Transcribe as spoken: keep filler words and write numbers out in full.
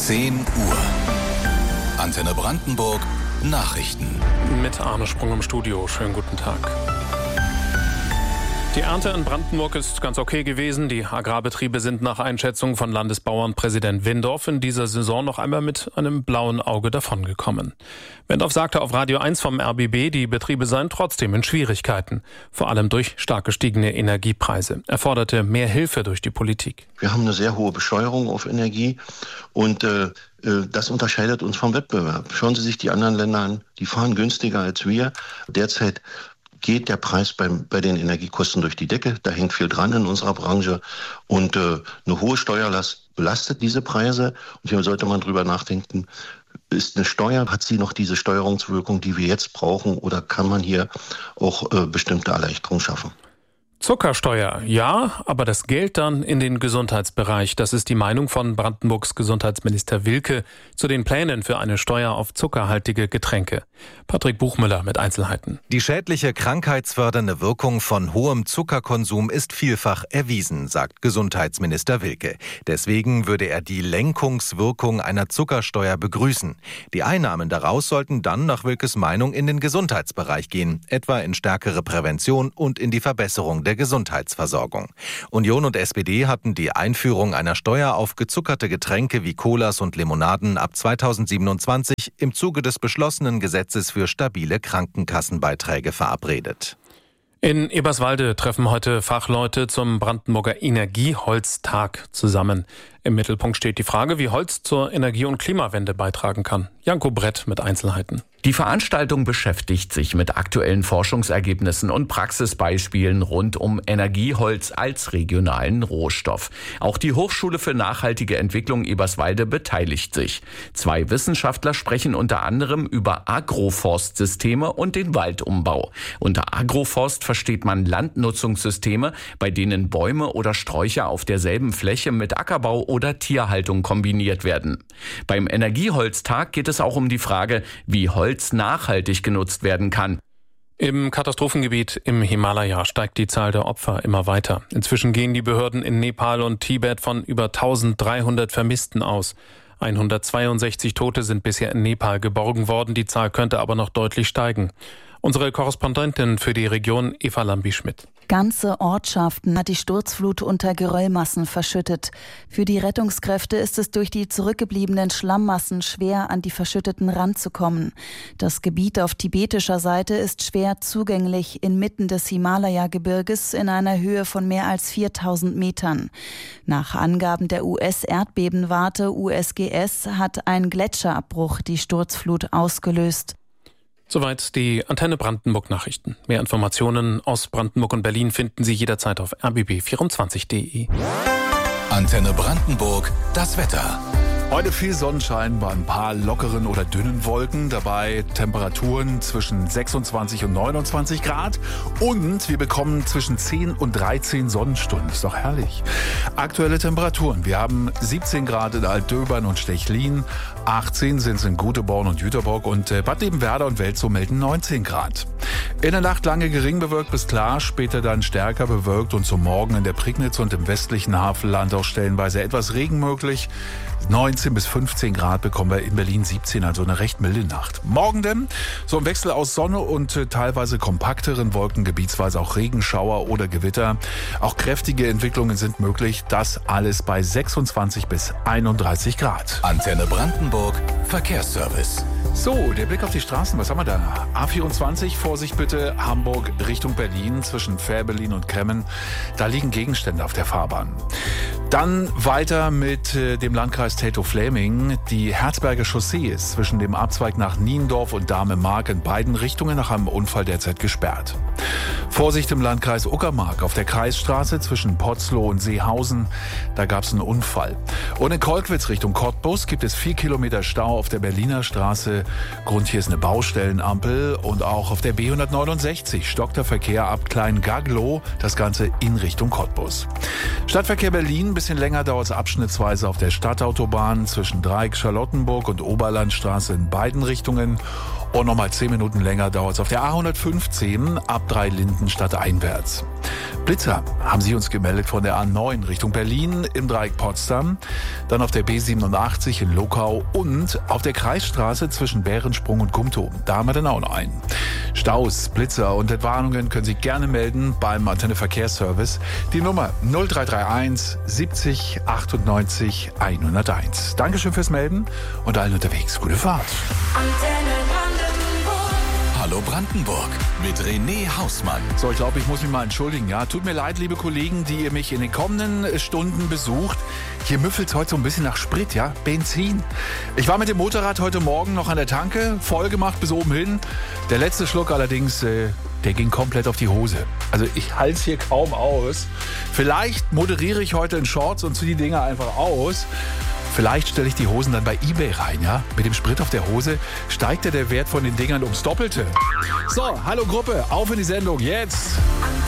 zehn Uhr. Antenne Brandenburg Nachrichten. Mit Arne Sprung im Studio. Schönen guten Tag. Die Ernte in Brandenburg ist ganz okay gewesen. Die Agrarbetriebe sind nach Einschätzung von Landesbauernpräsident Windorf in dieser Saison noch einmal mit einem blauen Auge davongekommen. Windorf sagte auf Radio eins vom R B B, die Betriebe seien trotzdem in Schwierigkeiten, vor allem durch stark gestiegene Energiepreise. Er forderte mehr Hilfe durch die Politik. Wir haben eine sehr hohe Besteuerung auf Energie und äh, das unterscheidet uns vom Wettbewerb. Schauen Sie sich die anderen Länder an, die fahren günstiger als wir. Derzeit geht der Preis beim, bei den Energiekosten durch die Decke. Da hängt viel dran in unserer Branche. Und äh, eine hohe Steuerlast belastet diese Preise. Und hier sollte man drüber nachdenken, ist eine Steuer, hat sie noch diese Steuerungswirkung, die wir jetzt brauchen? Oder kann man hier auch äh, bestimmte Erleichterungen schaffen? Zuckersteuer, ja, aber das Geld dann in den Gesundheitsbereich. Das ist die Meinung von Brandenburgs Gesundheitsminister Wilke zu den Plänen für eine Steuer auf zuckerhaltige Getränke. Patrick Buchmüller mit Einzelheiten. Die schädliche krankheitsfördernde Wirkung von hohem Zuckerkonsum ist vielfach erwiesen, sagt Gesundheitsminister Wilke. Deswegen würde er die Lenkungswirkung einer Zuckersteuer begrüßen. Die Einnahmen daraus sollten dann nach Wilkes Meinung in den Gesundheitsbereich gehen, etwa in stärkere Prävention und in die Verbesserung der der Gesundheitsversorgung. Union und S P D hatten die Einführung einer Steuer auf gezuckerte Getränke wie Colas und Limonaden ab zweitausendsiebenundzwanzig im Zuge des beschlossenen Gesetzes für stabile Krankenkassenbeiträge verabredet. In Eberswalde treffen heute Fachleute zum Brandenburger Energieholztag zusammen. Im Mittelpunkt steht die Frage, wie Holz zur Energie- und Klimawende beitragen kann. Janko Brett mit Einzelheiten. Die Veranstaltung beschäftigt sich mit aktuellen Forschungsergebnissen und Praxisbeispielen rund um Energieholz als regionalen Rohstoff. Auch die Hochschule für nachhaltige Entwicklung Eberswalde beteiligt sich. Zwei Wissenschaftler sprechen unter anderem über Agroforstsysteme und den Waldumbau. Unter Agroforst versteht man Landnutzungssysteme, bei denen Bäume oder Sträucher auf derselben Fläche mit Ackerbau oder Tierhaltung kombiniert werden. Beim Energieholztag geht es auch um die Frage, wie Holz nachhaltig genutzt werden kann. Im Katastrophengebiet im Himalaya steigt die Zahl der Opfer immer weiter. Inzwischen gehen die Behörden in Nepal und Tibet von über eintausenddreihundert Vermissten aus. hundertzweiundsechzig Tote sind bisher in Nepal geborgen worden, die Zahl könnte aber noch deutlich steigen. Unsere Korrespondentin für die Region Eva Lambi-Schmidt. Ganze Ortschaften hat die Sturzflut unter Geröllmassen verschüttet. Für die Rettungskräfte ist es durch die zurückgebliebenen Schlammmassen schwer, an die Verschütteten ranzukommen. Das Gebiet auf tibetischer Seite ist schwer zugänglich inmitten des Himalaya-Gebirges in einer Höhe von mehr als viertausend Metern. Nach Angaben der U S-Erdbebenwarte U S G S hat ein Gletscherabbruch die Sturzflut ausgelöst. Soweit die Antenne Brandenburg Nachrichten. Mehr Informationen aus Brandenburg und Berlin finden Sie jederzeit auf r b b vierundzwanzig punkt d e. Antenne Brandenburg, das Wetter. Heute viel Sonnenschein bei ein paar lockeren oder dünnen Wolken, dabei Temperaturen zwischen sechsundzwanzig und neunundzwanzig Grad und wir bekommen zwischen zehn und dreizehn Sonnenstunden. Ist doch herrlich. Aktuelle Temperaturen. Wir haben siebzehn Grad in Altdöbern und Stechlin, achtzehn sind es in Göteborg und Jüterbock und Bad Liebenwerda und Welzow melden neunzehn Grad. In der Nacht lange gering bewölkt bis klar, später dann stärker bewölkt und zum Morgen in der Prignitz und im westlichen Havelland auch stellenweise etwas Regen möglich. neunzehn bis fünfzehn Grad bekommen wir in Berlin, siebzehn, also eine recht milde Nacht. Morgen denn so ein Wechsel aus Sonne und äh, teilweise kompakteren Wolken, gebietsweise auch Regenschauer oder Gewitter. Auch kräftige Entwicklungen sind möglich. Das alles bei sechsundzwanzig bis einunddreißig Grad. Antenne Brandenburg, Verkehrsservice. So, der Blick auf die Straßen, was haben wir da? A vierundzwanzig, Vorsicht bitte, Hamburg Richtung Berlin, zwischen Fährberlin und Kremmen. Da liegen Gegenstände auf der Fahrbahn. Dann weiter mit äh, dem Landkreis Teltow-Fläming. Die Herzberger Chaussee ist zwischen dem Abzweig nach Niendorf und Dahme-Mark in beiden Richtungen nach einem Unfall derzeit gesperrt. Vorsicht im Landkreis Uckermark auf der Kreisstraße zwischen Potzloh und Seehausen. Da gab es einen Unfall. Und in Kolkwitz Richtung Cottbus gibt es vier Kilometer Stau auf der Berliner Straße. Grund hier ist eine Baustellenampel. Und auch auf der B hundertneunundsechzig stockt der Verkehr ab Klein-Gaglow. Das Ganze in Richtung Cottbus. Stadtverkehr Berlin. Ein bisschen länger dauert es abschnittsweise auf der Stadtautobahn zwischen Dreieck Charlottenburg und Oberlandstraße in beiden Richtungen. Und nochmal zehn Minuten länger dauert es auf der A hundertfünfzehn ab Dreilinden stadteinwärts. Blitzer haben sie uns gemeldet von der A neun Richtung Berlin im Dreieck Potsdam, dann auf der B siebenundachtzig in Luckau und auf der Kreisstraße zwischen Bärensprung und Gumtow. Da haben wir dann auch noch einen. Staus, Blitzer und Entwarnungen können Sie gerne melden beim Antenne Verkehrsservice. Die Nummer null drei drei eins siebzig achtundneunzig hunderteins. Dankeschön fürs Melden und allen unterwegs gute Fahrt. Antenne Brandenburg. Hallo Brandenburg mit René Hausmann. So, ich glaube, ich muss mich mal entschuldigen. Ja, tut mir leid, liebe Kollegen, die ihr mich in den kommenden Stunden besucht. Hier müffelt's heute so ein bisschen nach Sprit, ja, Benzin. Ich war mit dem Motorrad heute Morgen noch an der Tanke, voll gemacht bis oben hin. Der letzte Schluck allerdings, äh, der ging komplett auf die Hose. Also ich halte es hier kaum aus. Vielleicht moderiere ich heute in Shorts und ziehe die Dinger einfach aus. Vielleicht stelle ich die Hosen dann bei eBay rein, ja? Mit dem Sprit auf der Hose steigt ja der Wert von den Dingern ums Doppelte. So, hallo Gruppe, auf in die Sendung, jetzt!